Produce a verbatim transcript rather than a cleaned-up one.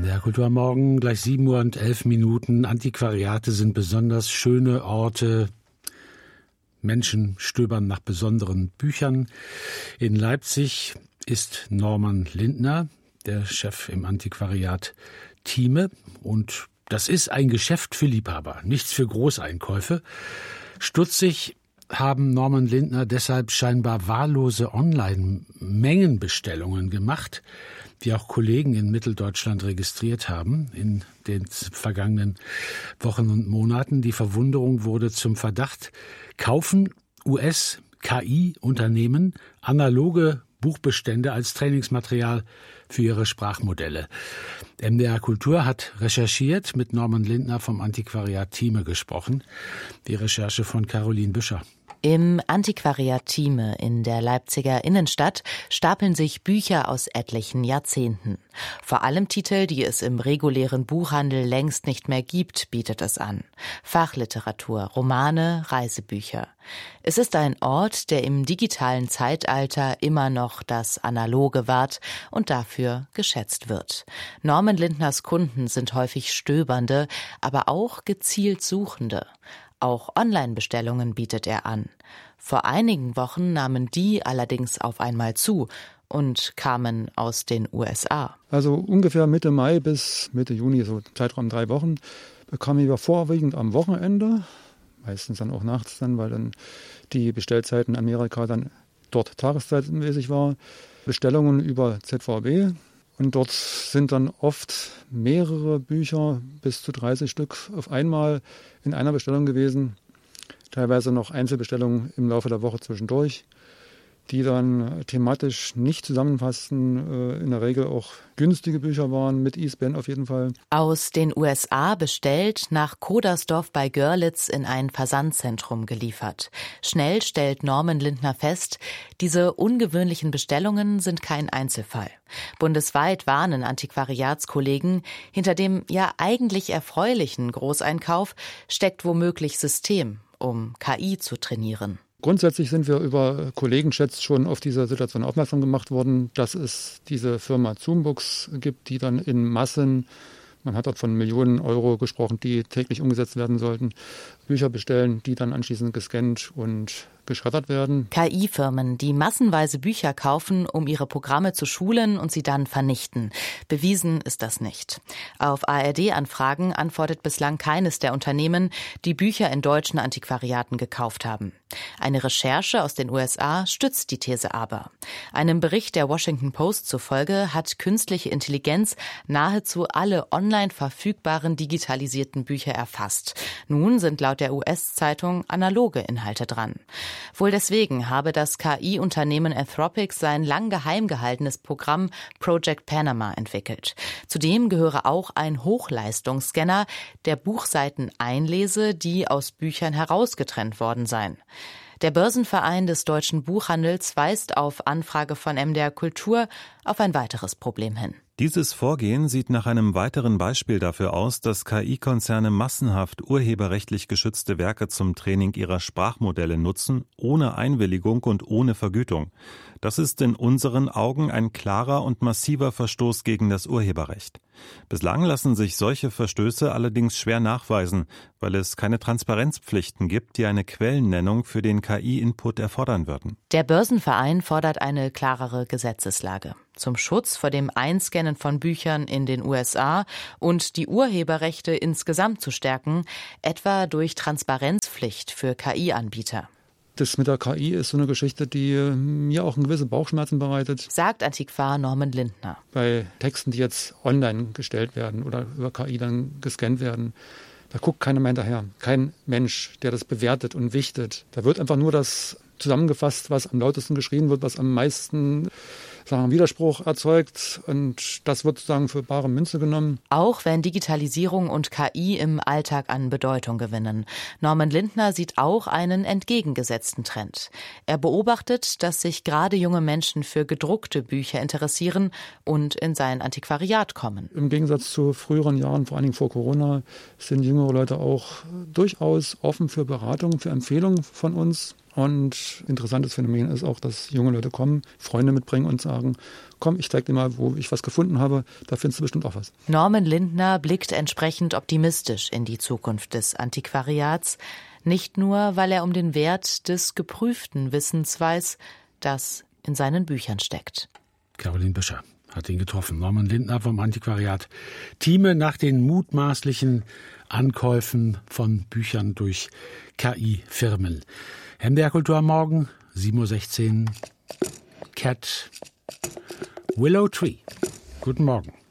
der Kultur am Morgen, gleich sieben Uhr und elf Minuten. Antiquariate sind besonders schöne Orte. Menschen stöbern nach besonderen Büchern. In Leipzig ist Norman Lindner, der Chef im Antiquariat Thieme. Und das ist ein Geschäft für Liebhaber, nichts für Großeinkäufe. Stutzig haben Norman Lindner deshalb scheinbar wahllose Online-Mengenbestellungen gemacht, die auch Kollegen in Mitteldeutschland registriert haben in den vergangenen Wochen und Monaten. Die Verwunderung wurde zum Verdacht: Kaufen U S-K I-Unternehmen analoge Buchbestände als Trainingsmaterial für ihre Sprachmodelle. M D R Kultur hat recherchiert, mit Norman Lindner vom Antiquariat Thieme gesprochen. Die Recherche von Caroline Büscher. Im Antiquariat Thieme in der Leipziger Innenstadt stapeln sich Bücher aus etlichen Jahrzehnten. Vor allem Titel, die es im regulären Buchhandel längst nicht mehr gibt, bietet es an. Fachliteratur, Romane, Reisebücher. Es ist ein Ort, der im digitalen Zeitalter immer noch das Analoge wahrt und dafür geschätzt wird. Norman Lindners Kunden sind häufig Stöbernde, aber auch gezielt Suchende. Auch Online-Bestellungen bietet er an. Vor einigen Wochen nahmen die allerdings auf einmal zu und kamen aus den U S A. Also ungefähr Mitte Mai bis Mitte Juni, so Zeitraum drei Wochen, bekamen wir vorwiegend am Wochenende, meistens dann auch nachts dann, weil dann die Bestellzeiten in Amerika dann dort tageszeitmäßig war, Bestellungen über Z V B. Und dort sind dann oft mehrere Bücher, bis zu dreißig Stück auf einmal in einer Bestellung gewesen. Teilweise noch Einzelbestellungen im Laufe der Woche zwischendurch, die dann thematisch nicht zusammenfassten, in der Regel auch günstige Bücher waren, mit I S B N auf jeden Fall. Aus den U S A bestellt, nach Kodersdorf bei Görlitz in ein Versandzentrum geliefert. Schnell stellt Norman Lindner fest, diese ungewöhnlichen Bestellungen sind kein Einzelfall. Bundesweit warnen Antiquariatskollegen, hinter dem ja eigentlich erfreulichen Großeinkauf steckt womöglich System, um K I zu trainieren. Grundsätzlich sind wir über Kollegenchats schon auf diese Situation aufmerksam gemacht worden, dass es diese Firma Zoombooks gibt, die dann in Massen, man hat dort von Millionen Euro gesprochen, die täglich umgesetzt werden sollten, Bücher bestellen, die dann anschließend gescannt und geschreddert werden. K I-Firmen, die massenweise Bücher kaufen, um ihre Programme zu schulen und sie dann vernichten. Bewiesen ist das nicht. Auf A R D-Anfragen antwortet bislang keines der Unternehmen, die Bücher in deutschen Antiquariaten gekauft haben. Eine Recherche aus den U S A stützt die These aber. Einem Bericht der Washington Post zufolge hat künstliche Intelligenz nahezu alle online verfügbaren digitalisierten Bücher erfasst. Nun sind laut der U S-Zeitung analoge Inhalte dran. Wohl deswegen habe das K I-Unternehmen Anthropic sein lang geheim gehaltenes Programm Project Panama entwickelt. Zudem gehöre auch ein Hochleistungsscanner, der Buchseiten einlese, die aus Büchern herausgetrennt worden seien. Der Börsenverein des deutschen Buchhandels weist auf Anfrage von M D R Kultur auf ein weiteres Problem hin. Dieses Vorgehen sieht nach einem weiteren Beispiel dafür aus, dass K I-Konzerne massenhaft urheberrechtlich geschützte Werke zum Training ihrer Sprachmodelle nutzen, ohne Einwilligung und ohne Vergütung. Das ist in unseren Augen ein klarer und massiver Verstoß gegen das Urheberrecht. Bislang lassen sich solche Verstöße allerdings schwer nachweisen, weil es keine Transparenzpflichten gibt, die eine Quellennennung für den K I-Input erfordern würden. Der Börsenverein fordert eine klarere Gesetzeslage zum Schutz vor dem Einscannen von Büchern in den U S A und die Urheberrechte insgesamt zu stärken, etwa durch Transparenzpflicht für K I-Anbieter. Das mit der K I ist so eine Geschichte, die mir auch gewisse Bauchschmerzen bereitet, sagt Antiquar Norman Lindner. Bei Texten, die jetzt online gestellt werden oder über K I dann gescannt werden, da guckt keiner mehr hinterher. Kein Mensch, der das bewertet und wichtet. Da wird einfach nur das zusammengefasst, was am lautesten geschrien wird, was am meisten sagen, Widerspruch erzeugt, und das wird sozusagen für bare Münze genommen. Auch wenn Digitalisierung und K I im Alltag an Bedeutung gewinnen. Norman Lindner sieht auch einen entgegengesetzten Trend. Er beobachtet, dass sich gerade junge Menschen für gedruckte Bücher interessieren und in sein Antiquariat kommen. Im Gegensatz zu früheren Jahren, vor allen Dingen vor Corona, sind jüngere Leute auch durchaus offen für Beratung, für Empfehlungen von uns. Und interessantes Phänomen ist auch, dass junge Leute kommen, Freunde mitbringen und sagen, komm, ich zeig dir mal, wo ich was gefunden habe, da findest du bestimmt auch was. Norman Lindner blickt entsprechend optimistisch in die Zukunft des Antiquariats, nicht nur, weil er um den Wert des geprüften Wissens weiß, das in seinen Büchern steckt. Caroline Büscher hat ihn getroffen. Norman Lindner vom Antiquariat. Thieme nach den mutmaßlichen Ankäufen von Büchern durch K I-Firmen. M D R Kultur am Morgen, sieben Uhr sechzehn. Cat Willow Tree. Guten Morgen.